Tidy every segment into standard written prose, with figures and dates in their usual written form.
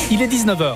Il est 19h.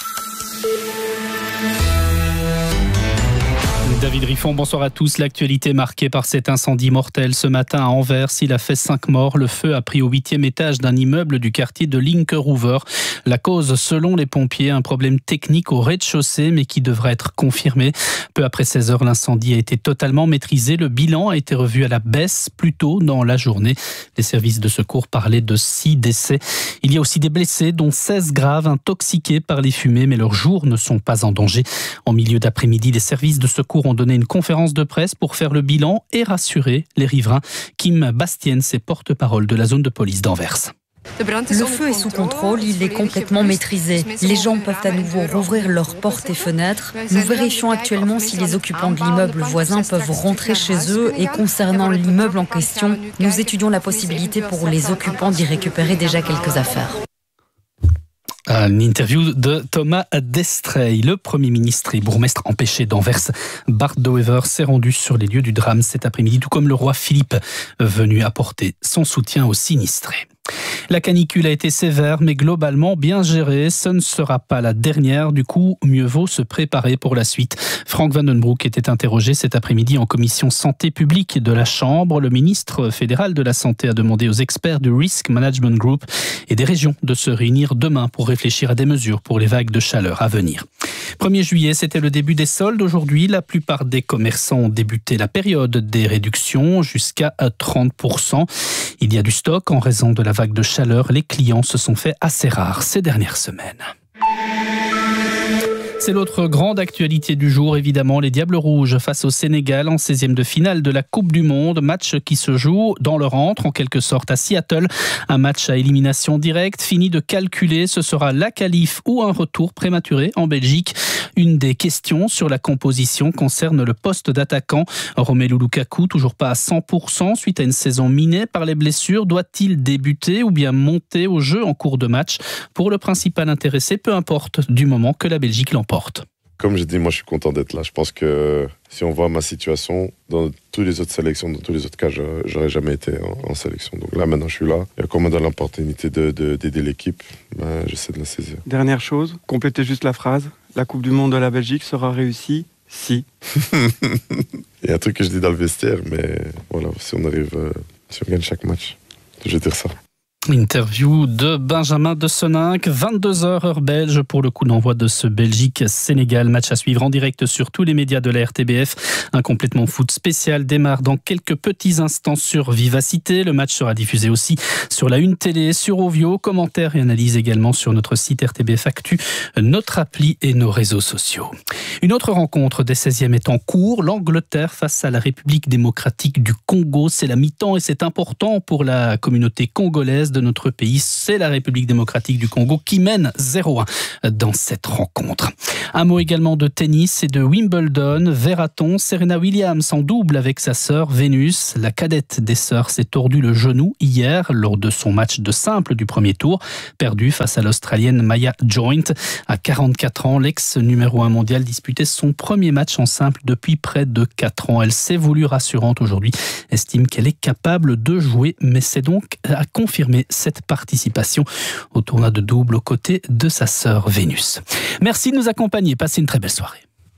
David Riffon, bonsoir à tous. L'actualité marquée par cet incendie mortel ce matin à Anvers. Il a fait 5 morts. Le feu a pris au 8e étage d'un immeuble du quartier de Linkeroever. La cause, selon les pompiers, un problème technique au rez-de-chaussée, mais qui devrait être confirmé. Peu après 16 heures, l'incendie a été totalement maîtrisé. Le bilan a été revu à la baisse plus tôt dans la journée. Les services de secours parlaient de 6 décès. Il y a aussi des blessés, dont 16 graves, intoxiqués par les fumées, mais leurs jours ne sont pas en danger. En milieu d'après-midi, les services de secours ont donné une conférence de presse pour faire le bilan et rassurer les riverains. Kim Bastiens est porte-parole de la zone de police d'Anvers. Le feu est sous contrôle, il est complètement maîtrisé. Les gens peuvent à nouveau rouvrir leurs portes et fenêtres. Nous vérifions actuellement si les occupants de l'immeuble voisin peuvent rentrer chez eux et concernant l'immeuble en question, nous étudions la possibilité pour les occupants d'y récupérer déjà quelques affaires. Une interview de Thomas Destrey. Le Premier ministre et bourgmestre empêché d'Anvers, Bart De Wever, s'est rendu sur les lieux du drame cet après-midi, tout comme le roi Philippe, venu apporter son soutien aux sinistrés. La canicule a été sévère, mais globalement bien gérée. Ce ne sera pas la dernière. Du coup, mieux vaut se préparer pour la suite. Frank Vandenbroek était interrogé cet après-midi en commission santé publique de la Chambre. Le ministre fédéral de la Santé a demandé aux experts du Risk Management Group et des régions de se réunir demain pour réfléchir à des mesures pour les vagues de chaleur à venir. 1er juillet, c'était le début des soldes. Aujourd'hui, la plupart des commerçants ont débuté la période des réductions jusqu'à 30%. Il y a du stock en raison de la vague de chaleur. Les clients se sont fait assez rares ces dernières semaines. C'est l'autre grande actualité du jour, évidemment, les Diables Rouges face au Sénégal en 16e de finale de la Coupe du Monde. Match qui se joue dans leur antre, en quelque sorte, à Seattle. Un match à élimination directe, fini de calculer. Ce sera la qualif ou un retour prématuré en Belgique. Une des questions sur la composition concerne le poste d'attaquant. Romelu Lukaku, toujours pas à 100%, suite à une saison minée par les blessures. Doit-il débuter ou bien monter au jeu en cours de match? Pour le principal intéressé, peu importe, du moment que la Belgique l'emporte. Comme je dis, moi je suis content d'être là. Je pense que si on voit ma situation, dans toutes les autres sélections, dans tous les autres cas, j'aurais jamais été en sélection. Donc là, maintenant je suis là. Et comme on a l'opportunité d'aider l'équipe, j'essaie de la saisir. Dernière chose, complétez juste la phrase. La Coupe du Monde de la Belgique sera réussie si... Il y a un truc que je dis dans le vestiaire, mais voilà, si on gagne chaque match, je vais dire ça. Interview de Benjamin de Seninck, 22h heure belge pour le coup d'envoi de ce Belgique-Sénégal. Match à suivre en direct sur tous les médias de la RTBF. Un complètement foot spécial démarre dans quelques petits instants sur Vivacité. Le match sera diffusé aussi sur la Une Télé, sur Ovio. Commentaires et analyses également sur notre site RTBF Actu, notre appli et nos réseaux sociaux. Une autre rencontre des 16e est en cours. L'Angleterre face à la République démocratique du Congo. C'est la mi-temps et c'est important pour la communauté congolaise de notre pays. C'est la République démocratique du Congo qui mène 0-1 dans cette rencontre. Un mot également de tennis et de Wimbledon. Verra-t-on Serena Williams en double avec sa sœur Vénus? La cadette des sœurs s'est tordu le genou hier lors de son match de simple du premier tour, perdu face à l'Australienne Maya Joint. À 44 ans, l'ex-numéro 1 mondial disputait son premier match en simple depuis près de 4 ans. Elle s'est voulue rassurante aujourd'hui, estime qu'elle est capable de jouer, mais c'est donc à confirmer cette participation au tournoi de double aux côtés de sa sœur Vénus. Merci de nous accompagner. Passez une très belle soirée.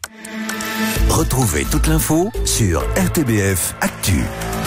Retrouvez toute l'info sur RTBF Actu.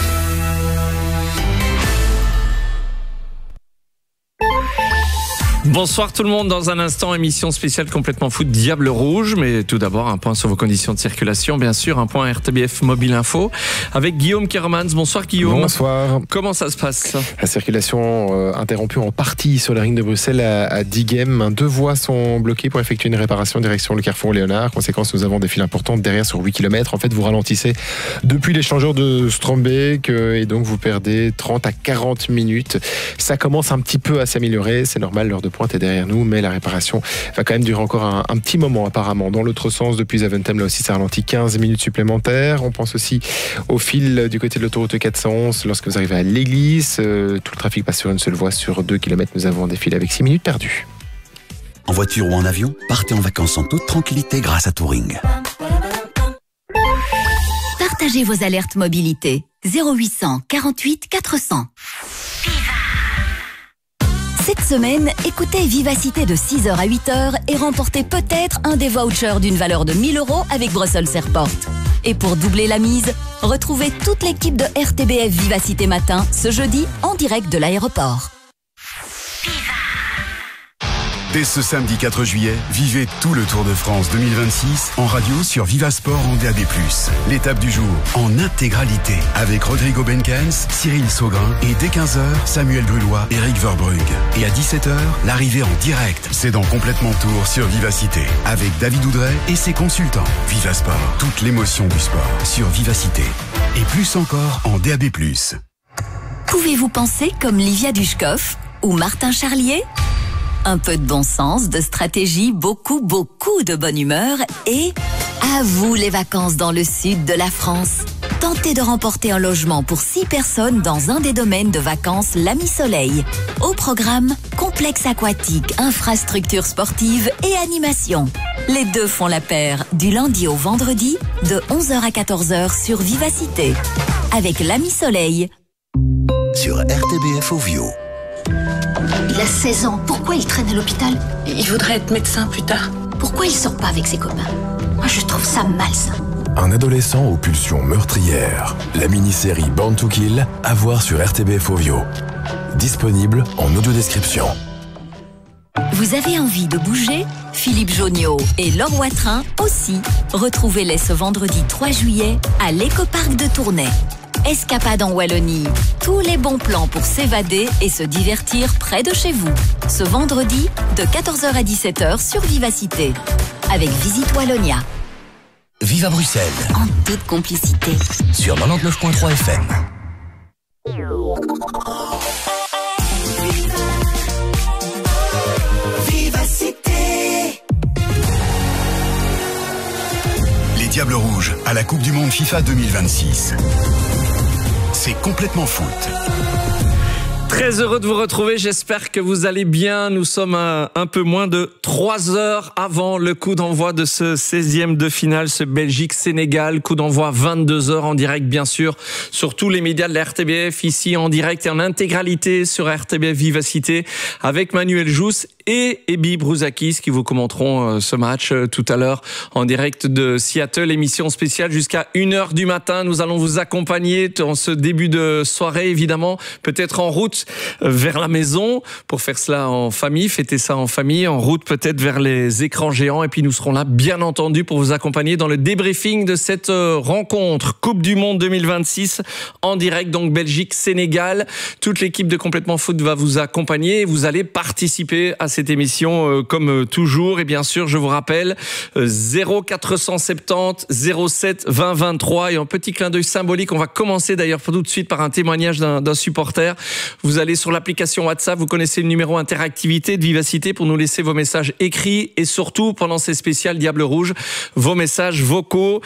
Bonsoir tout le monde, dans un instant, émission spéciale complètement foot Diable Rouge, mais tout d'abord un point sur vos conditions de circulation, bien sûr, un point RTBF Mobile Info avec Guillaume Kermans. Bonsoir Guillaume. Bonsoir. Comment ça se passe? La circulation interrompue en partie sur la ring de Bruxelles à Diegem. 2 voies sont bloquées pour effectuer une réparation direction le carrefour Léonard. Conséquence, nous avons des files importantes derrière sur 8 km. En fait, vous ralentissez depuis l'échangeur de Strombeek et donc vous perdez 30 à 40 minutes. Ça commence un petit peu à s'améliorer, c'est normal, l'heure de pointe est derrière nous, mais la réparation va quand même durer encore un petit moment apparemment. Dans l'autre sens, depuis Zaventem, là aussi ça ralentit 15 minutes supplémentaires. On pense aussi au fil du côté de l'autoroute 411 lorsque vous arrivez à l'église. Tout le trafic passe sur une seule voie sur 2 km. Nous avons un défilé avec 6 minutes perdues. En voiture ou en avion, partez en vacances en toute tranquillité grâce à Touring. Partagez vos alertes mobilité. 0800 48 400. Cette semaine, écoutez Vivacité de 6h à 8h et remportez peut-être un des vouchers d'une valeur de 1 000 € avec Brussels Airport. Et pour doubler la mise, retrouvez toute l'équipe de RTBF Vivacité Matin ce jeudi en direct de l'aéroport. Dès ce samedi 4 juillet, vivez tout le Tour de France 2026 en radio sur Vivasport en DAB+. L'étape du jour en intégralité avec Rodrigo Benkens, Cyril Saugrin et dès 15h, Samuel Brulois, Eric Verbrugge. Et à 17h, l'arrivée en direct. C'est dans Complètement Tour sur Vivacité avec David Oudret et ses consultants. Vivasport, toute l'émotion du sport sur Vivacité. Et plus encore en DAB+. Pouvez-vous penser comme Livia Dushkov ou Martin Charlier ? Un peu de bon sens, de stratégie, beaucoup de bonne humeur et à vous les vacances dans le sud de la France. Tentez de remporter un logement pour 6 personnes dans un des domaines de vacances L'Ami Soleil. Au programme, complexe aquatique, infrastructures sportives et animation. Les deux font la paire du lundi au vendredi de 11h à 14h sur Vivacité. Avec L'Ami Soleil. Sur RTBF Ovio. Il a 16 ans, pourquoi il traîne à l'hôpital? Il voudrait être médecin plus tard. Pourquoi il sort pas avec ses copains? Moi je trouve ça malsain. Un adolescent aux pulsions meurtrières. La mini-série Born to Kill, à voir sur RTBF Ovio. Disponible en audio-description. Vous avez envie de bouger? Philippe Jonniot et Laure Watrin aussi. Retrouvez-les ce vendredi 3 juillet à l'Écoparc de Tournai. Escapade en Wallonie. Tous les bons plans pour s'évader et se divertir près de chez vous. Ce vendredi, de 14h à 17h sur Vivacité. Avec Visite Wallonia. Viva Bruxelles. En toute complicité. Sur 99.3 FM. Vivacité. Les Diables Rouges à la Coupe du Monde FIFA 2026. C'est complètement foot. Très heureux de vous retrouver, j'espère que vous allez bien. Nous sommes à un peu moins de 3 heures avant le coup d'envoi de ce 16e de finale, ce Belgique-Sénégal. Coup d'envoi 22h en direct, bien sûr, sur tous les médias de la RTBF, ici en direct et en intégralité sur RTBF Vivacité, avec Manuel Jousse et Ebi Brouzakis qui vous commenteront ce match tout à l'heure en direct de Seattle, émission spéciale jusqu'à 1h du matin. Nous allons vous accompagner dans ce début de soirée, évidemment, peut-être en route vers la maison pour faire cela en famille, fêter ça en famille, en route peut-être vers les écrans géants, et puis nous serons là bien entendu pour vous accompagner dans le débriefing de cette rencontre Coupe du Monde 2026 en direct, donc Belgique-Sénégal. Toute l'équipe de Complètement Foot va vous accompagner et vous allez participer à cette émission comme toujours. Et bien sûr, je vous rappelle 0470 07 20 23 et un petit clin d'œil symbolique. On va commencer d'ailleurs tout de suite par un témoignage d'un supporter. Vous allez sur l'application WhatsApp, vous connaissez le numéro interactivité de Vivacité pour nous laisser vos messages écrits et surtout pendant ces spéciales Diable Rouge, vos messages vocaux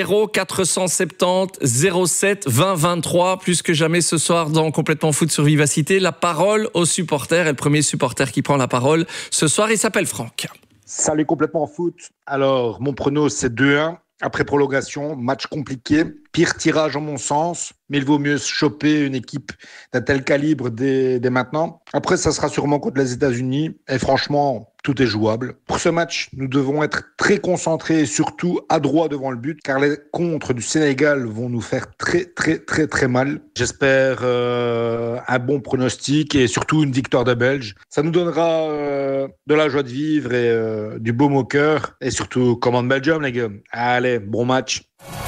0470 07 20 23. Plus que jamais ce soir dans Complètement Foot sur Vivacité, la parole aux supporters. Et le premier supporter qui prend la parole ce soir, il s'appelle Franck. Salut Complètement Foot. Alors, mon prono c'est 2-1. Après prolongation, match compliqué, pire tirage en mon sens, mais il vaut mieux se choper une équipe d'un tel calibre dès maintenant. Après, ça sera sûrement contre les États-Unis et franchement, tout est jouable. Pour ce match, nous devons être très concentrés et surtout adroits devant le but, car les contres du Sénégal vont nous faire très mal. J'espère un bon pronostic et surtout une victoire des Belges. Ça nous donnera de la joie de vivre et du baume au cœur et surtout commande Belgium les gars. Allez, bon match.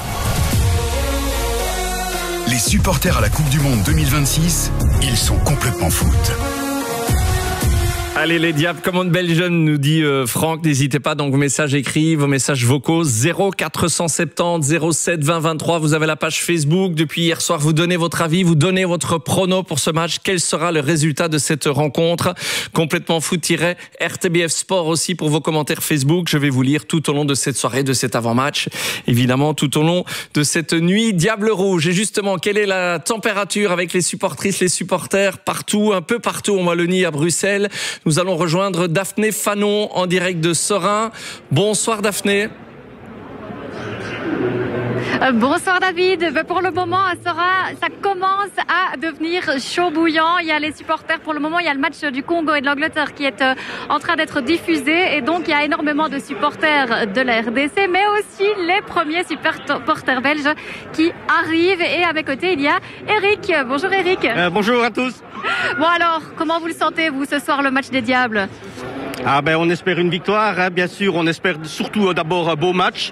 Les supporters à la Coupe du Monde 2026, ils sont complètement foot. Allez les diables, commande Belgium, nous dit Franck. N'hésitez pas, donc vos messages écrits, vos messages vocaux 0470 07 20 23. Vous avez la page Facebook. Depuis hier soir, vous donnez votre avis, vous donnez votre prono pour ce match. Quel sera le résultat de cette rencontre? Complètement foot-RTBF Sport aussi pour vos commentaires Facebook. Je vais vous lire tout au long de cette soirée, de cet avant-match. Évidemment, tout au long de cette nuit Diable Rouge. Et justement, quelle est la température avec les supportrices, les supporters partout, un peu partout en Wallonie, à Bruxelles? Nous allons rejoindre Daphné Fanon en direct de Serein. Bonsoir Daphné. Bonsoir David. Pour le moment, ça commence à devenir chaud bouillant. Il y a les supporters. Pour le moment, il y a le match du Congo et de l'Angleterre qui est en train d'être diffusé. Et donc, il y a énormément de supporters de la RDC, mais aussi les premiers supporters belges qui arrivent. Et à mes côtés, il y a Eric. Bonjour Eric. Bonjour à tous. Bon alors, comment vous le sentez, vous, ce soir, le match des Diables ? On espère une victoire, hein, bien sûr. On espère surtout d'abord un beau match.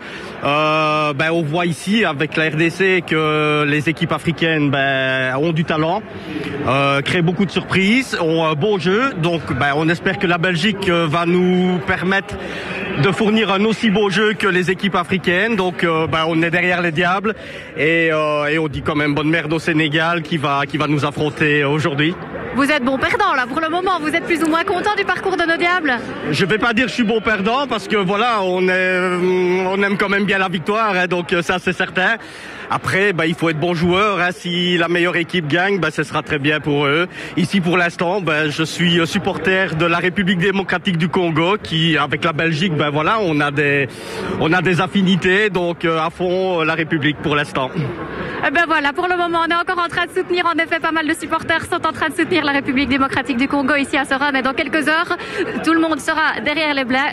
On voit ici avec la RDC que les équipes africaines ont du talent, créent beaucoup de surprises, ont un beau jeu. Donc on espère que la Belgique va nous permettre de fournir un aussi beau jeu que les équipes africaines. Donc on est derrière les Diables et on dit quand même bonne merde au Sénégal qui va nous affronter aujourd'hui. Vous êtes bon perdant là pour le moment, vous êtes plus ou moins content du parcours de nos Diables? Je vais pas dire que je suis bon perdant parce que voilà, on aime quand même bien la victoire, hein, donc ça c'est certain. Après, il faut être bon joueur. Hein. Si la meilleure équipe gagne, ce sera très bien pour eux. Ici, pour l'instant, je suis supporter de la République démocratique du Congo, qui, avec la Belgique, on a des affinités. Donc, à fond, la République pour l'instant. Voilà, pour le moment, on est encore en train de soutenir. En effet, pas mal de supporters sont en train de soutenir la République démocratique du Congo ici à Sora. Mais dans quelques heures, tout le monde sera derrière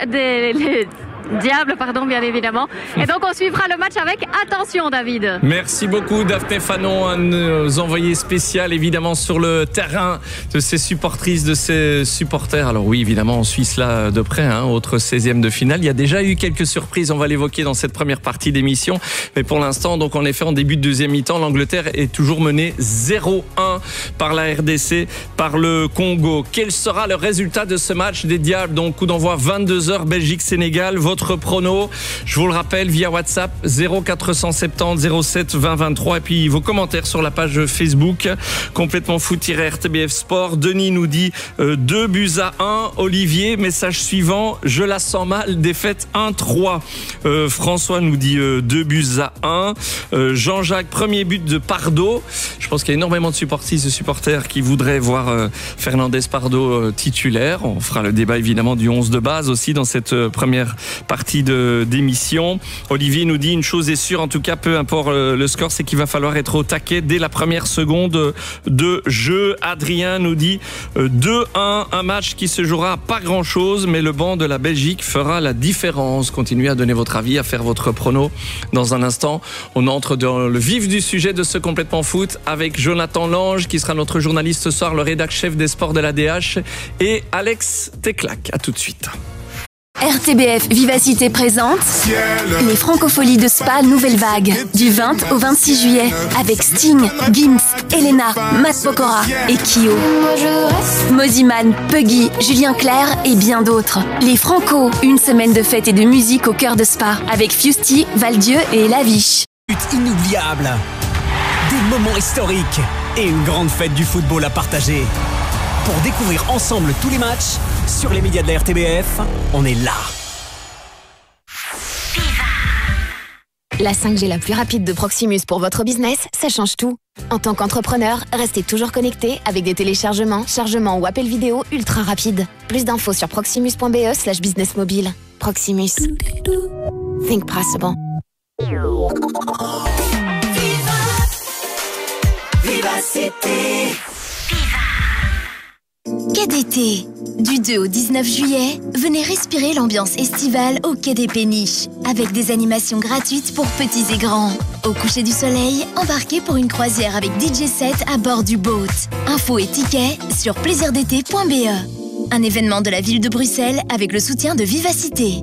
les Diable, bien évidemment. Et donc on suivra le match avec attention, David. Merci beaucoup Daphné Fanon, un de nos envoyés spécial évidemment sur le terrain de ces supportrices, de ces supporters. Alors oui, évidemment, on suit cela de près, autre 16e de finale. Il y a déjà eu quelques surprises, on va l'évoquer dans cette première partie d'émission. Mais pour l'instant, donc en effet, en début de deuxième mi-temps, l'Angleterre est toujours menée 0-1 par la RDC, par le Congo. Quel sera le résultat de ce match des Diables? Donc coup d'envoi 22h, Belgique-Sénégal. Votre prono, je vous le rappelle, via WhatsApp 0470 07 20 23 et puis vos commentaires sur la page Facebook complètement foot-RTBF Sport. Denis nous dit 2-1. Olivier, message suivant, je la sens mal, défaite 1-3. François nous dit 2-1. Jean-Jacques, premier but de Pardo. Je pense qu'il y a énormément de supporters qui voudraient voir Fernandez Pardo titulaire. On fera le débat évidemment du 11 de base aussi dans cette première partie d'émission. Olivier nous dit une chose est sûre, en tout cas peu importe le score, c'est qu'il va falloir être au taquet dès la première seconde de jeu. Adrien nous dit 2-1, un match qui se jouera à pas grand chose, mais le banc de la Belgique fera la différence. Continuez à donner votre avis, à faire votre prono. Dans un instant, on entre dans le vif du sujet de ce complètement foot avec Jonathan Lange qui sera notre journaliste ce soir, le rédac chef des sports de l'ADH, et Alex Teclac. À tout de suite. RTBF Vivacité présente les Francopholies de Spa Nouvelle Vague du 20 au 26 juillet avec Sting, Gims, Elena, Matt Pokora et Kyo. Moziman, Puggy, Julien Clerc et bien d'autres. Les Franco, une semaine de fête et de musique au cœur de Spa avec Fusty, Valdieu et Laviche. Inoubliable, des moments historiques et une grande fête du football à partager. Pour découvrir ensemble tous les matchs, sur les médias de la RTBF, on est là. La 5G la plus rapide de Proximus pour votre business, ça change tout. En tant qu'entrepreneur, restez toujours connecté avec des téléchargements, chargements ou appels vidéo ultra rapides. Plus d'infos sur proximus.be/business mobile. Proximus. Think possible. Vivacité. Quai d'été. Du 2 au 19 juillet, venez respirer l'ambiance estivale au Quai des Péniches, avec des animations gratuites pour petits et grands. Au coucher du soleil, embarquez pour une croisière avec DJ set à bord du boat. Infos et tickets sur plaisirdété.be. Un événement de la ville de Bruxelles avec le soutien de Vivacité.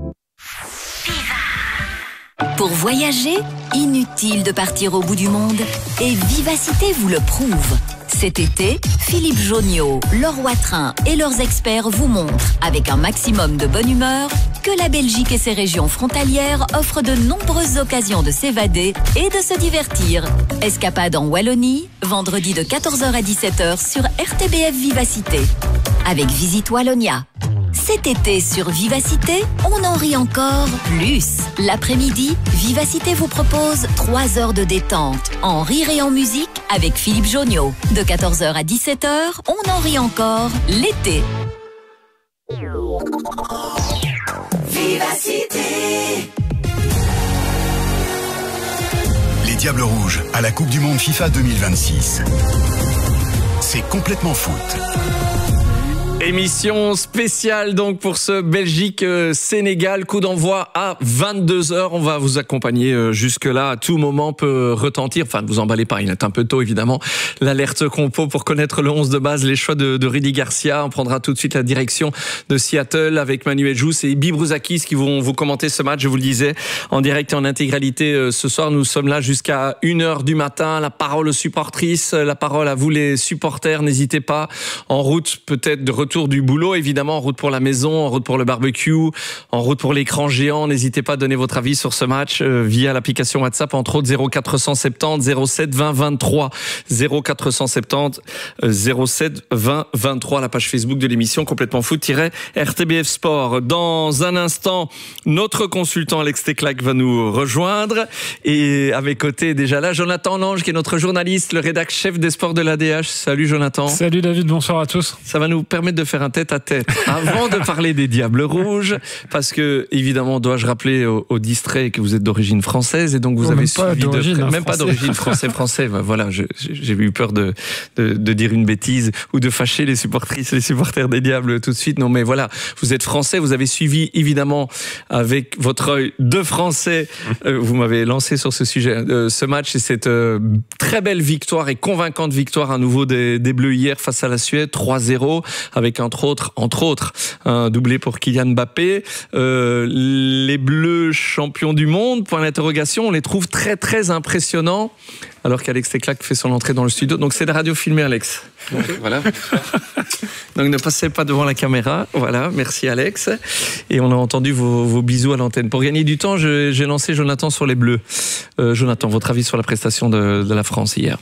Pour voyager, inutile de partir au bout du monde. Et Vivacité vous le prouve. Cet été, Philippe Jonniot, Laure Watrin et leurs experts vous montrent, avec un maximum de bonne humeur, que la Belgique et ses régions frontalières offrent de nombreuses occasions de s'évader et de se divertir. Escapade en Wallonie, vendredi de 14h à 17h sur RTBF Vivacité. Avec Visite Wallonia. Cet été sur Vivacité, on en rit encore plus. L'après-midi, Vivacité vous propose 3 heures de détente, en rire et en musique avec Philippe Jonniot. De 14h à 17h, on en rit encore l'été. Vivacité. Diables Rouges à la Coupe du Monde FIFA 2026. C'est complètement foot. Émission spéciale donc pour ce Belgique-Sénégal, coup d'envoi à 22h. On va vous accompagner jusque-là. À tout moment peut retentir, enfin ne vous emballez pas, il est un peu tôt évidemment, l'alerte compo pour connaître le 11 de base, les choix de Rudy Garcia. On prendra tout de suite la direction de Seattle avec Manuel Jousse et Ibi Brouzakis qui vont vous commenter ce match, je vous le disais, en direct et en intégralité ce soir. Nous sommes là jusqu'à 1h du matin. La parole aux supportrices, la parole à vous les supporters. N'hésitez pas, en route peut-être de retour du boulot, évidemment, en route pour la maison, en route pour le barbecue, en route pour l'écran géant. N'hésitez pas à donner votre avis sur ce match via l'application WhatsApp, entre autres 0470 07 20 23 0470 07 20 23, la page Facebook de l'émission Complètement Foot-RTBF Sport. Dans un instant, notre consultant Alex Teclac va nous rejoindre et à mes côtés déjà là, Jonathan Lange qui est notre journaliste, le rédac chef des sports de l'ADH. Salut Jonathan. Salut David, bonsoir à tous. Ça va nous permettre de faire un tête-à-tête avant de parler des Diables Rouges, parce que évidemment dois-je rappeler aux distraits que vous êtes d'origine française et donc vous avez suivi même pas d'origine français. Voilà, j'ai eu peur de dire une bêtise ou de fâcher les supporters des Diables tout de suite. Non mais voilà, vous êtes français, vous avez suivi évidemment avec votre œil de français. Vous m'avez lancé sur ce sujet, ce match et cette très belle victoire et convaincante victoire à nouveau des Bleus hier face à la Suède, 3-0. Avec entre autres un doublé pour Kylian Mbappé. Les Bleus champions du monde, point d'interrogation, on les trouve très très impressionnants, alors qu'Alex Teclac fait son entrée dans le studio. Donc c'est de radio filmée, Alex. Okay, voilà. Donc ne passez pas devant la caméra. Voilà, merci Alex. Et on a entendu vos bisous à l'antenne. Pour gagner du temps, j'ai lancé Jonathan sur les Bleus. Jonathan, votre avis sur la prestation de la France hier?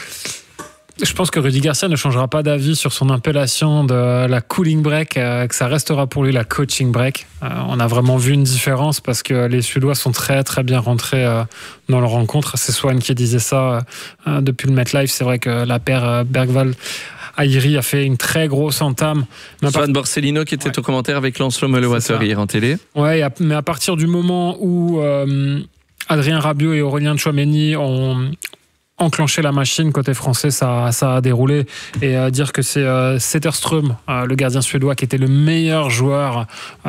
Je pense que Rudy Garcia ne changera pas d'avis sur son appellation de la cooling break, que ça restera pour lui la coaching break. On a vraiment vu une différence parce que les Suédois sont très très bien rentrés dans leur rencontre. C'est Swan qui disait ça depuis le MetLife. C'est vrai que la paire Bergvall-Aïri a fait une très grosse entame. Swan Borsellino qui était au commentaire avec Lancelot Melewater hier en télé. Ouais, mais à partir du moment où Adrien Rabiot et Aurélien Tchouaméni ont enclencher la machine côté français, ça a déroulé. Et dire que c'est Zetterström, le gardien suédois, qui était le meilleur joueur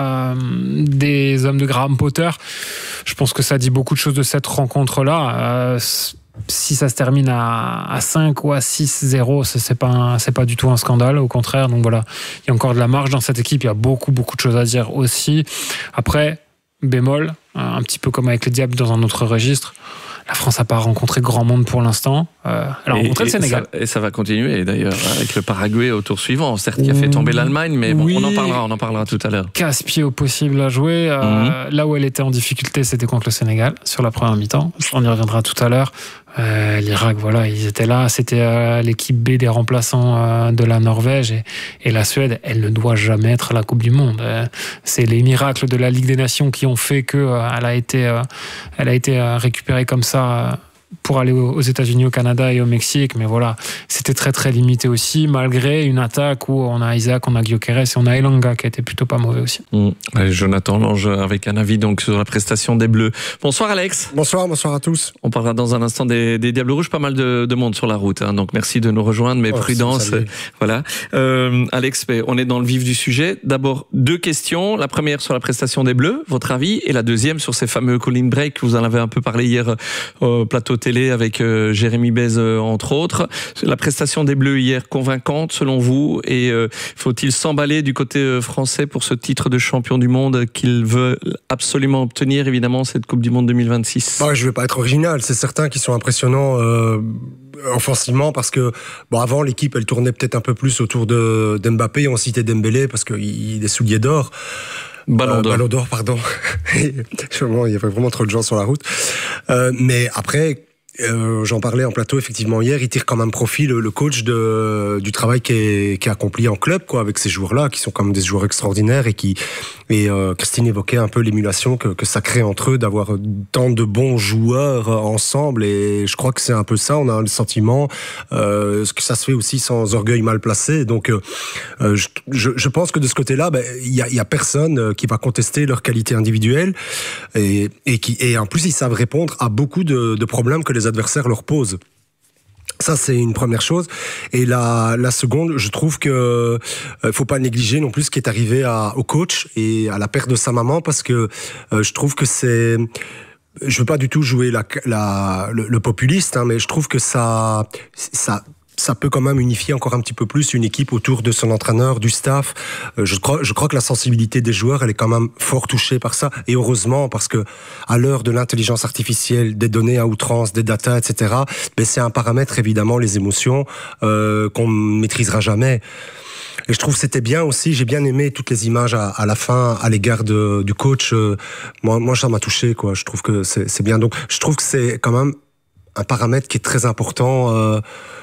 des hommes de Graham Potter, je pense que ça dit beaucoup de choses de cette rencontre-là. Si ça se termine à 5 ou à 6-0, c'est pas du tout un scandale, au contraire. Donc voilà, il y a encore de la marge dans cette équipe, il y a beaucoup de choses à dire aussi. Après, bémol, un petit peu comme avec les Diables dans un autre registre, la France n'a pas rencontré grand monde pour l'instant. Elle a rencontré le Sénégal. Ça va continuer d'ailleurs avec le Paraguay au tour suivant, certes qui a fait tomber l'Allemagne, mais bon, oui, on en parlera tout à l'heure. Casse-pied au possible à jouer. Là où elle était en difficulté, c'était contre le Sénégal sur la première mi-temps. On y reviendra tout à l'heure. L'Irak, voilà, ils étaient là. C'était l'équipe B des remplaçants de la Norvège et la Suède. Elle ne doit jamais être à la Coupe du Monde. C'est les miracles de la Ligue des Nations qui ont fait que elle a été récupérée comme ça pour aller aux États-Unis, au Canada et au Mexique. Mais voilà, c'était très très limité aussi, malgré une attaque où on a Isaac, on a Gyökeres et on a Elanga qui a été plutôt pas mauvais aussi. Allez, Jonathan Lange avec un avis donc sur la prestation des Bleus. Bonsoir Alex. Bonsoir à tous. On parlera dans un instant des Diables Rouges, pas mal de monde sur la route, hein, donc merci de nous rejoindre, mais prudence. Voilà. Alex, on est dans le vif du sujet. D'abord, 2 questions. La première sur la prestation des Bleus, votre avis, et la deuxième sur ces fameux cooling break. Vous en avez un peu parlé hier au plateau télé avec Jérémy Bez entre autres. La prestation des Bleus hier convaincante selon vous, et faut-il s'emballer du côté français pour ce titre de champion du monde qu'il veut absolument obtenir, évidemment, cette Coupe du Monde 2026? Je ne vais pas être original, c'est certains qui sont impressionnants offensivement, parce que avant l'équipe elle tournait peut-être un peu plus autour de Mbappé. On citait Dembélé parce qu'il est soulier d'or. Ballon d'or, pardon. Il y avait vraiment trop de gens sur la route. Mais après, j'en parlais en plateau effectivement hier, il tire quand même profit le coach du travail qui est accompli en club, quoi, avec ces joueurs-là qui sont quand même des joueurs extraordinaires et Christine évoquait un peu l'émulation que ça crée entre eux d'avoir tant de bons joueurs ensemble, et je crois que c'est un peu ça. On a le sentiment que ça se fait aussi sans orgueil mal placé. Donc je pense que de ce côté-là, il y a personne qui va contester leur qualité individuelle, et en plus ils savent répondre à beaucoup de problèmes que les les adversaires leur posent. Ça, c'est une première chose. Et la seconde, je trouve que faut pas négliger non plus ce qui est arrivé au coach et à la perte de sa maman, parce que je trouve que c'est... Je veux pas du tout jouer le populiste, hein, mais je trouve que ça peut quand même unifier encore un petit peu plus une équipe autour de son entraîneur, du staff. Je crois que la sensibilité des joueurs, elle est quand même fort touchée par ça. Et heureusement, parce que à l'heure de l'intelligence artificielle, des données à outrance, des data, etc., ben c'est un paramètre, évidemment, les émotions, qu'on ne maîtrisera jamais. Et je trouve que c'était bien aussi, j'ai bien aimé toutes les images à la fin à l'égard du coach. Moi, ça m'a touché, quoi. Je trouve que c'est bien. Donc, je trouve que c'est quand même un paramètre qui est très important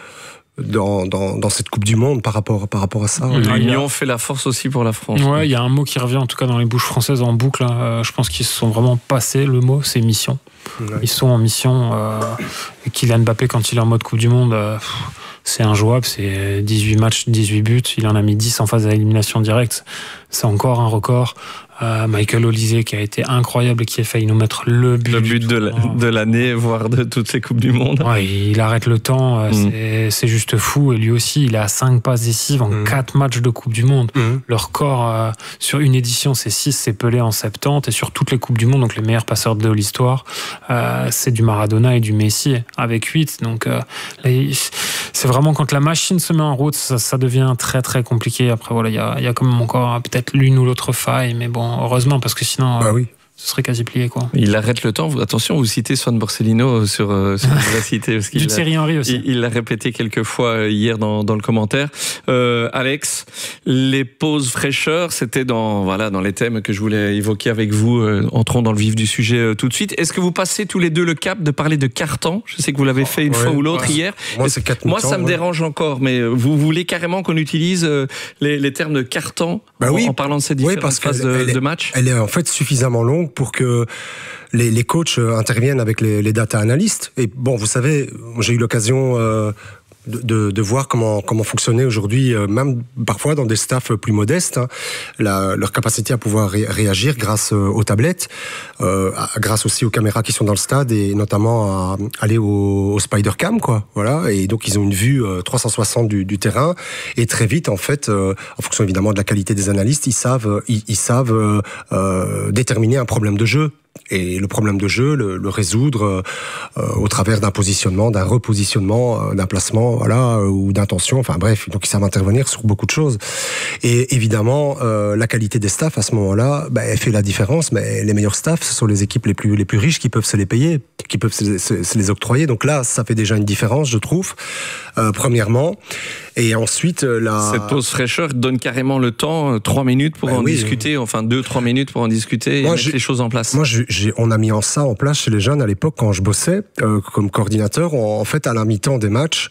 dans cette Coupe du Monde par rapport à ça. L'union fait la force aussi pour la France. Ouais, il y a un mot qui revient en tout cas dans les bouches françaises en boucle. Je pense qu'ils se sont vraiment passés le mot, c'est mission. Ouais. Ils sont en mission. Et Kylian Mbappé, quand il est en mode Coupe du Monde, c'est injouable. C'est 18 matchs, 18 buts. Il en a mis 10 en phase à élimination directe. C'est encore un record. Michael Olise qui a été incroyable et qui a failli nous mettre le but de l'année, voire de toutes ces Coupes du Monde. Ouais, il arrête le temps, c'est juste fou. Et lui aussi, il a 5 passes décisives en 4 matchs de Coupe du Monde. Le record sur une édition, c'est 6, c'est Pelé en 70. Et sur toutes les Coupes du Monde, donc les meilleurs passeurs de l'histoire, c'est du Maradona et du Messi avec 8. Donc c'est vraiment quand la machine se met en route, ça devient très très compliqué. Après voilà, il y a quand même encore peut-être l'une ou l'autre faille, mais bon, heureusement, parce que sinon ce serait quasi plié, quoi. Il arrête le temps. Attention, vous citez Swan Borsellino sur l'université. Du Thierry Henry aussi. Il l'a répété quelques fois hier dans le commentaire. Alex, les pauses fraîcheurs, c'était dans les thèmes que je voulais évoquer avec vous. Entrons dans le vif du sujet tout de suite. Est-ce que vous passez tous les deux le cap de parler de carton? Je sais que vous l'avez fait une fois ou l'autre hier. Moi, ça me dérange encore, mais vous voulez carrément qu'on utilise les termes de carton en parlant de ces différentes phases de match? Elle est en fait suffisamment longue pour que les coachs interviennent avec les data analystes. Et bon, vous savez, j'ai eu l'occasion de voir comment fonctionnait aujourd'hui, même parfois dans des staffs plus modestes, leur capacité à pouvoir réagir grâce aux tablettes, grâce aussi aux caméras qui sont dans le stade, et notamment à aller au Spider-Cam, quoi. Voilà. Et donc, ils ont une vue 360 du terrain. Et très vite, en fait, en fonction évidemment de la qualité des analystes, ils savent déterminer un problème de jeu. Et le problème de jeu, le résoudre au travers d'un positionnement, d'un repositionnement, d'un placement, ou d'intention. Enfin bref, donc ils savent intervenir sur beaucoup de choses. Et évidemment, la qualité des staffs à ce moment-là, elle fait la différence. Mais les meilleurs staffs, ce sont les équipes les plus riches qui peuvent se les payer, qui peuvent se les octroyer. Donc là, ça fait déjà une différence, je trouve. Premièrement. Et ensuite, cette pause fraîcheur donne carrément le temps, 3 minutes pour en discuter, enfin 2-3 minutes pour en discuter et mettre les choses en place. Moi, on a mis ça en place chez les jeunes à l'époque quand je bossais comme coordinateur. En fait, à la mi-temps des matchs,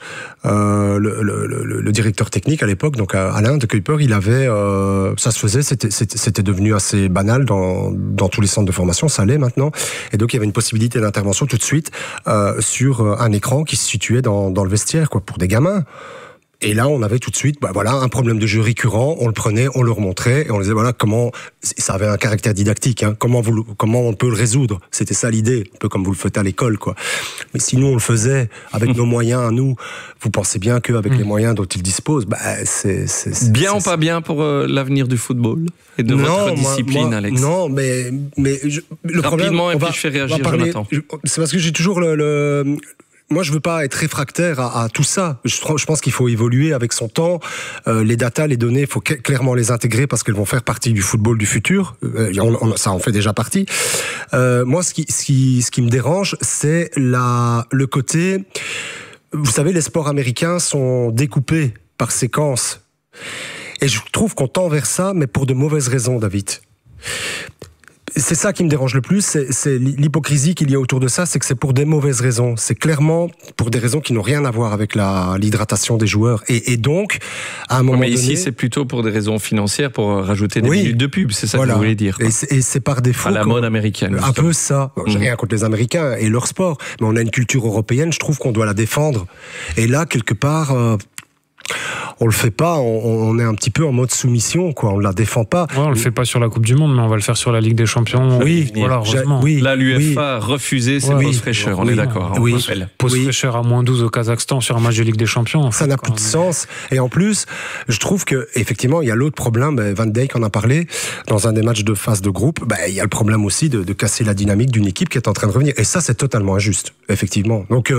le directeur technique à l'époque, donc Alain de Kuiper, il avait, ça se faisait, c'était devenu assez banal dans tous les centres de formation, ça l'est maintenant. Et donc, il y avait une possibilité d'intervention tout de suite sur un écran qui se situait dans le vestiaire, quoi, pour des gamins. Et là, on avait tout de suite, un problème de jeu récurrent. On le prenait, on le remontrait et on disait comment ça avait un caractère didactique. Comment on peut le résoudre. C'était ça l'idée, un peu comme vous le faites à l'école, quoi. Mais si nous on le faisait avec nos moyens à nous, vous pensez bien qu'avec les moyens dont ils disposent, c'est bien ou pas bien pour l'avenir du football et de votre discipline, Alex? Non, mais le problème. Rapidement, et puis je fais réagir Jonathan. C'est parce que j'ai toujours moi, je veux pas être réfractaire à tout ça. Je pense qu'il faut évoluer avec son temps. Les datas, les données, il faut clairement les intégrer parce qu'elles vont faire partie du football du futur. Ça en fait déjà partie. Moi, ce qui me dérange, c'est le côté... Vous savez, les sports américains sont découpés par séquences. Et je trouve qu'on tend vers ça, mais pour de mauvaises raisons, David. C'est ça qui me dérange le plus, c'est l'hypocrisie qu'il y a autour de ça, c'est que c'est pour des mauvaises raisons. C'est clairement pour des raisons qui n'ont rien à voir avec l'hydratation des joueurs. Et donc, à un moment donné... Mais ici, c'est plutôt pour des raisons financières, pour rajouter des minutes de pub, c'est ça que vous voulez dire, quoi. Et c'est par défaut... À la mode américaine. Un peu ça. J'ai rien contre les Américains et leur sport, mais on a une culture européenne, je trouve qu'on doit la défendre. Et là, quelque part... On le fait pas, on est un petit peu en mode soumission, quoi. On la défend pas. Ouais, on le fait pas sur la Coupe du Monde, mais on va le faire sur la Ligue des Champions. Oui, voilà, heureusement. Là, l'UEFA a refusé cette pause fraîcheur, on est d'accord. Pause fraîcheur à -12 au Kazakhstan sur un match de Ligue des Champions. Ça n'a plus de sens. Et en plus, je trouve que effectivement, il y a l'autre problème. Van Dijk en a parlé dans un des matchs de phase de groupe. Il y a le problème aussi de casser la dynamique d'une équipe qui est en train de revenir. Et ça, c'est totalement injuste, effectivement. Donc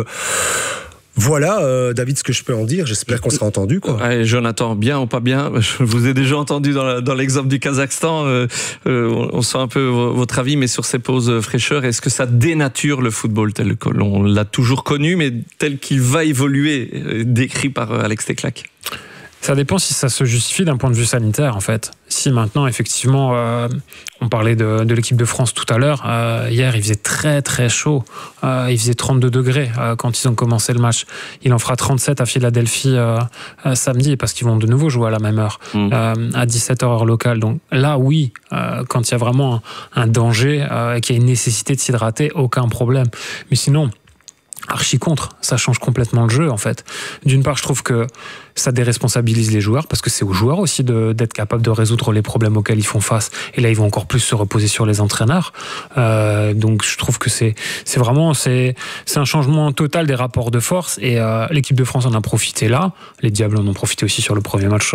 voilà, David, ce que je peux en dire. J'espère qu'on sera entendu, quoi. Allez, Jonathan, bien ou pas bien, je vous ai déjà entendu dans l'exemple du Kazakhstan. On sent un peu votre avis, mais sur ces pauses fraîcheurs, est-ce que ça dénature le football tel que l'on l'a toujours connu, mais tel qu'il va évoluer, décrit par Alex Teclac? Ça dépend si ça se justifie d'un point de vue sanitaire, en fait. Si maintenant, effectivement, on parlait de l'équipe de France tout à l'heure, hier, il faisait très très chaud. Il faisait 32 degrés quand ils ont commencé le match. Il en fera 37 à Philadelphie samedi, parce qu'ils vont de nouveau jouer à la même heure, à 17h heure locale. Donc là, oui, quand il y a vraiment un danger, qu'il y a une nécessité de s'hydrater, aucun problème. Mais sinon, archi contre, ça change complètement le jeu, en fait. D'une part, je trouve que ça déresponsabilise les joueurs, parce que c'est aux joueurs aussi d'être capables de résoudre les problèmes auxquels ils font face. Et là, ils vont encore plus se reposer sur les entraîneurs. Donc, je trouve que c'est vraiment un changement total des rapports de force. Et l'équipe de France en a profité là. Les Diables en ont profité aussi sur le premier match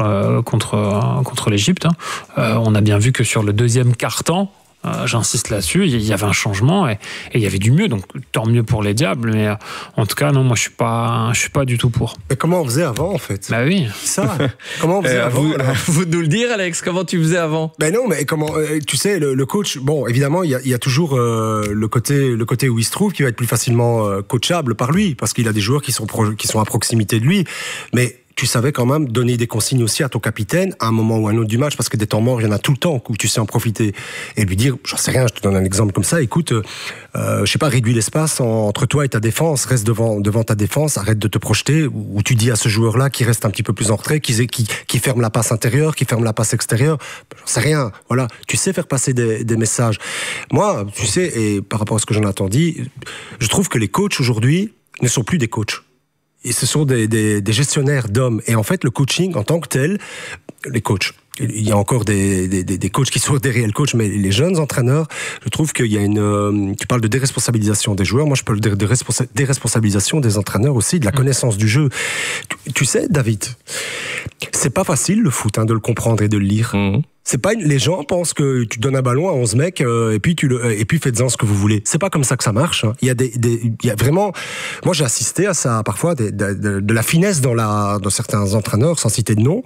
contre l'Égypte. On a bien vu que sur le deuxième quart-temps, j'insiste là-dessus, il y avait un changement et il y avait du mieux, donc tant mieux pour les Diables, mais en tout cas non, moi je suis pas du tout pour. Mais comment on faisait avant, en fait? Bah oui, ça. Comment on faisait avant? Vous de nous le dire, Alex, comment tu faisais avant? Ben non, mais comment? Tu sais, le coach, bon, évidemment, il y a toujours le côté où il se trouve qui va être plus facilement coachable par lui, parce qu'il a des joueurs qui sont à proximité de lui, mais tu savais quand même donner des consignes aussi à ton capitaine à un moment ou à un autre du match, parce que des temps morts, il y en a tout le temps où tu sais en profiter. Et lui dire, j'en sais rien, je te donne un exemple comme ça, écoute, je sais pas, réduis l'espace entre toi et ta défense, reste devant ta défense, arrête de te projeter, ou tu dis à ce joueur-là qui reste un petit peu plus en retrait, qui ferme la passe intérieure, qui ferme la passe extérieure, j'en sais rien, voilà, tu sais faire passer des messages. Moi, tu sais, et par rapport à ce que Jonathan dit, je trouve que les coachs aujourd'hui ne sont plus des coachs. Et ce sont des gestionnaires d'hommes. Et en fait, le coaching en tant que tel, les coachs, il y a encore des coachs qui sont des réels coachs, mais les jeunes entraîneurs, je trouve qu'il y a tu parles de déresponsabilisation des joueurs, moi je parle de déresponsabilisation des entraîneurs aussi, de la connaissance du jeu. Tu sais, David, c'est pas facile le foot, de le comprendre et de le lire. C'est pas les gens pensent que tu donnes un ballon à 11 mecs et puis faites-en ce que vous voulez. C'est pas comme ça que ça marche. Il y a vraiment, moi j'ai assisté à ça parfois de la finesse dans certains entraîneurs, sans citer de nom,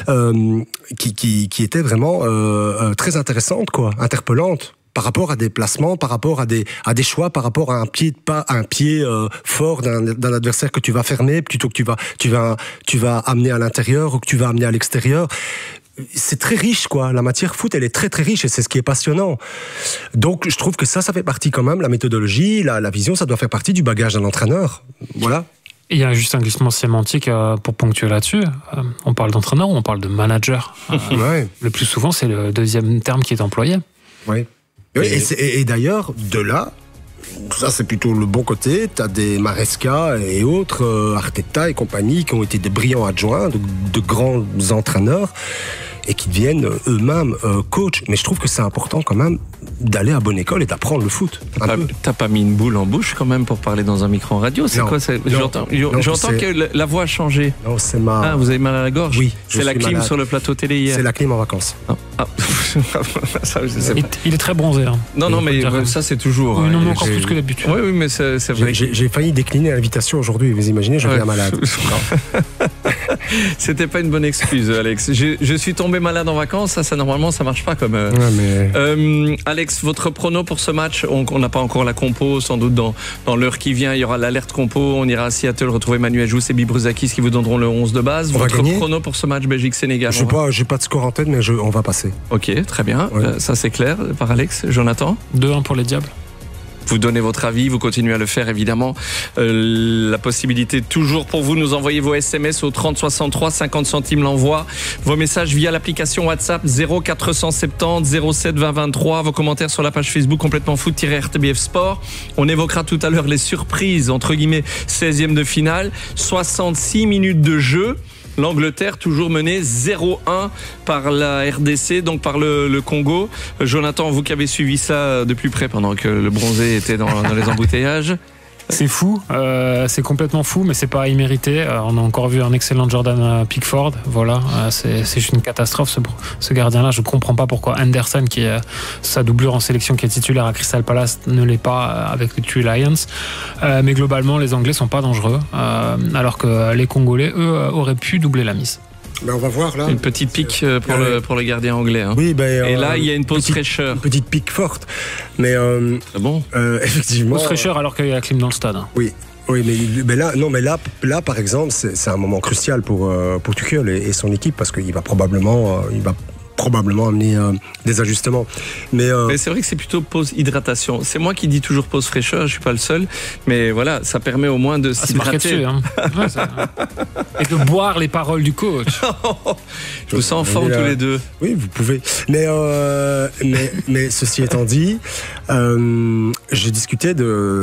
qui étaient vraiment très intéressantes, quoi, interpellantes. Par rapport à des placements, par rapport à des choix, par rapport à un pied fort d'un adversaire que tu vas fermer plutôt que tu vas amener à l'intérieur ou que tu vas amener à l'extérieur. C'est très riche, quoi. La matière foot, elle est très très riche et c'est ce qui est passionnant. Donc je trouve que ça fait partie quand même, la méthodologie, la vision, ça doit faire partie du bagage d'un entraîneur. Voilà. Il y a juste un glissement sémantique pour ponctuer là-dessus. On parle d'entraîneur ou on parle de manager? Ouais. Le plus souvent, c'est le deuxième terme qui est employé. Oui. Et d'ailleurs, de là, ça c'est plutôt le bon côté, t'as des Maresca et autres, Arteta et compagnie, qui ont été des brillants adjoints, de grands entraîneurs, et qui deviennent eux-mêmes coachs. Mais je trouve que c'est important quand même d'aller à bonne école et d'apprendre le foot. T'as pas mis une boule en bouche quand même pour parler dans un micro en radio? C'est quoi? J'entends que la voix a changé. Non, c'est ma... Ah, vous avez mal à la gorge? Oui. C'est la clim sur le plateau télé hier? C'est la clim en vacances. Ah. Ça, il est très bronzé. Non, mais ça c'est toujours... Oui, non, encore plus que d'habitude. Oui, mais c'est vrai. J'ai failli décliner l'invitation aujourd'hui. Vous imaginez, je viens malade. C'était pas une bonne excuse, Alex. Je suis tombé malade en vacances, ça normalement ça marche pas comme. Alex, votre prono pour ce match? On n'a pas encore la compo, sans doute dans l'heure qui vient, il y aura l'alerte compo. On ira à Seattle retrouver Manuel Jousse et Bibruzakis qui vous donneront le 11 de base. Votre prono pour ce match Belgique-Sénégal? J'ai pas de score en tête, mais on va passer. Ok, très bien. Ouais. Ça c'est clair par Alex. Jonathan? 2-1 pour les Diables. Vous donnez votre avis, vous continuez à le faire évidemment. La possibilité toujours pour vous, nous envoyer vos SMS au 30 63, 50 centimes l'envoi. Vos messages via l'application WhatsApp 0470 07 20 23. Vos commentaires sur la page Facebook complètement foot-RTBF Sport. On évoquera tout à l'heure les surprises, entre guillemets, 16e de finale. 66 minutes de jeu. l'Angleterre toujours menée 0-1 par la RDC, donc par le Congo. Jonathan, vous qui avez suivi ça de plus près pendant que le bronzé était dans les embouteillages. C'est fou, c'est complètement fou, mais c'est pas immérité. On a encore vu un excellent Jordan Pickford. Voilà, c'est juste une catastrophe ce gardien-là. Je comprends pas pourquoi Anderson, qui est sa doublure en sélection, qui est titulaire à Crystal Palace, ne l'est pas avec les Three Lions. Mais globalement, les Anglais sont pas dangereux, alors que les Congolais, eux, auraient pu doubler la mise. Ben on va voir là. Une petite pique pour le gardien anglais. Hein. Oui, et là, il y a une pause fraîcheur. Une petite pique forte. Mais bon. Effectivement. Pause fraîcheur alors qu'il y a la clim dans le stade. Hein. Oui. Oui, mais là, par exemple, c'est un moment crucial pour Tuchel et son équipe parce qu'il va probablement amener des ajustements. Mais c'est vrai que c'est plutôt pause hydratation. C'est moi qui dis toujours pause fraîcheur, je suis pas le seul. Mais voilà, ça permet au moins de s'hydrater. Dessus, hein. Et de boire les paroles du coach. Je vous sens en forme tous les deux. Oui, vous pouvez. Mais ceci étant dit, j'ai discuté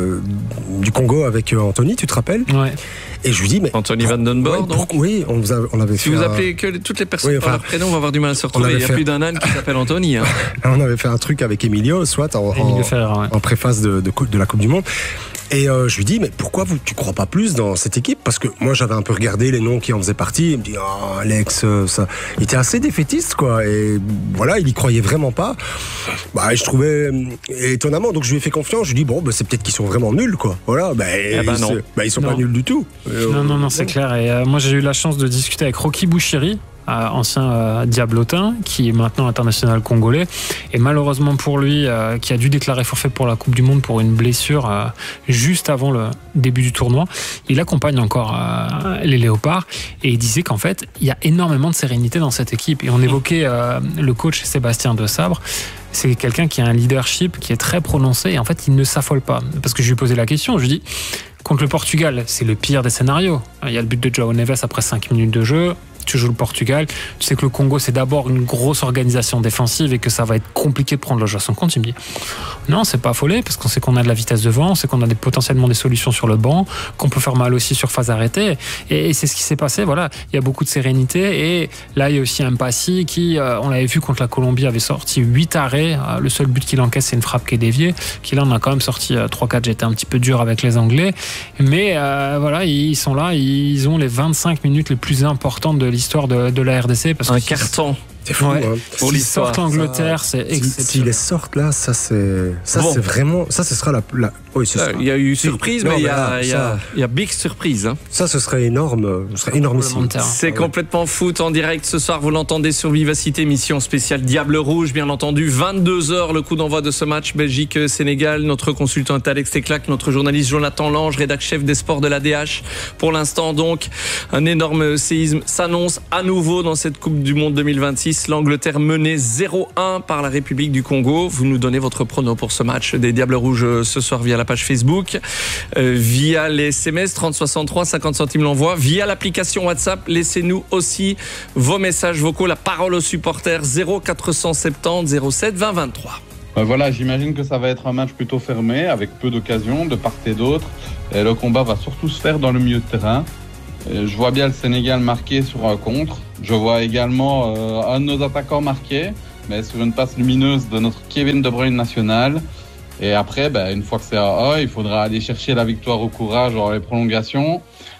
du Congo avec Anthony, tu te rappelles ? Ouais. Et je lui dis, mais Anthony Van Den Borre, donc. Oui, on avait fait. Si vous appelez que toutes les personnes par leur prénom, on va avoir du mal à se retrouver. Il y a plus d'un âne qui s'appelle Anthony. Hein. On avait fait un truc avec Emilio, soit en préface de la Coupe du Monde. Et je lui dis, mais pourquoi tu crois pas plus dans cette équipe ? Parce que moi, j'avais un peu regardé les noms qui en faisaient partie. Il me dit, Alex, ça. Il était assez défaitiste, quoi. Et voilà, il y croyait vraiment pas. Bah, je trouvais étonnamment. Donc, je lui ai fait confiance. Je lui ai dit, bon, c'est peut-être qu'ils sont vraiment nuls, quoi. Voilà. Non. Ils sont pas nuls du tout. Non, c'est clair. Et moi, j'ai eu la chance de discuter avec Rocky Bouchiri, ancien diablotin, qui est maintenant international congolais, et malheureusement pour lui, qui a dû déclarer forfait pour la Coupe du Monde pour une blessure juste avant le début du tournoi. Il accompagne encore les Léopards, et il disait qu'en fait il y a énormément de sérénité dans cette équipe, et on évoquait le coach Sébastien Desabre. C'est quelqu'un qui a un leadership qui est très prononcé, et en fait il ne s'affole pas, parce que je lui ai posé la question, je lui ai dit, contre le Portugal, c'est le pire des scénarios. Il y a le but de João Neves après 5 minutes de jeu. Tu joues le Portugal, tu sais que le Congo c'est d'abord une grosse organisation défensive et que ça va être compliqué de prendre le jeu à son compte. Il me dit non, c'est pas affolé, parce qu'on sait qu'on a de la vitesse devant, on sait qu'on a potentiellement des solutions sur le banc, qu'on peut faire mal aussi sur phase arrêtée, et c'est ce qui s'est passé. Voilà, il y a beaucoup de sérénité, et là il y a aussi un Passy qui, on l'avait vu contre la Colombie, avait sorti 8 arrêts, le seul but qu'il encaisse c'est une frappe qui est déviée, qui là on a quand même sorti 3-4. J'étais un petit peu dur avec les Anglais, mais voilà, ils sont là, ils ont les 25 minutes les plus importantes de l'histoire de la RDC, parce un carton. C'est fou, hein. Pour l'histoire. Sortent l'Angleterre, c'est exceptionnel. S'ils les sortent là, c'est vraiment, ça ce sera la oui, il y a eu surprise, mais il y a big surprise. Hein. Ça, ce serait énorme, énormissime. C'est complètement foot en direct ce soir. Vous l'entendez sur Vivacité, émission spéciale Diable Rouge, bien entendu. 22h, le coup d'envoi de ce match Belgique-Sénégal. Notre consultant est Alex Teclac, notre journaliste Jonathan Lange, rédac chef des sports de l'ADH. Pour l'instant, donc, un énorme séisme s'annonce à nouveau dans cette Coupe du Monde 2026. L'Angleterre menée 0-1 par la République du Congo. Vous nous donnez votre prono pour ce match des Diables Rouges ce soir via la page Facebook, via les SMS 3063, 50 centimes l'envoi, via l'application WhatsApp. Laissez-nous aussi vos messages vocaux, la parole aux supporters 0470 07 20 23. Voilà, j'imagine que ça va être un match plutôt fermé, avec peu d'occasions de part et d'autre. Et le combat va surtout se faire dans le milieu de terrain. Je vois bien le Sénégal marqué sur un contre. Je vois également un de nos attaquants marqué, mais sur une passe lumineuse de notre Kevin De Bruyne national. Et après, une fois que c'est à A, il faudra aller chercher la victoire au courage dans les prolongations.